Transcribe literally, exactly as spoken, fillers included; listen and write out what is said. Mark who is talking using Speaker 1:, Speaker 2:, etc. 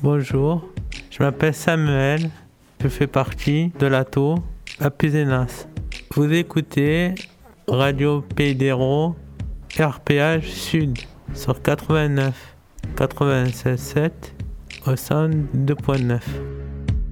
Speaker 1: Bonjour, je m'appelle Samuel, je fais partie de l'A T O à Puzenas. Vous écoutez Radio Pays d'Hérault, R P H Sud sur quatre-vingt-neuf, quatre-vingt-seize virgule sept au cent deux point neuf.